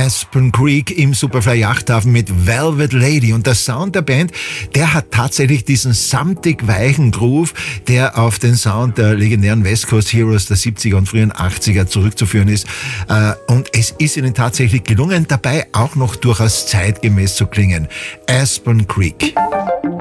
Aspen Creek im Superfly Yachthafen mit Velvet Lady. Und der Sound der Band, der hat tatsächlich diesen samtig weichen Groove, der auf den Sound der legendären West Coast Heroes der 70er und frühen 80er zurückzuführen ist. Und es ist ihnen tatsächlich gelungen, dabei auch noch durchaus zeitgemäß zu klingen. Aspen Creek.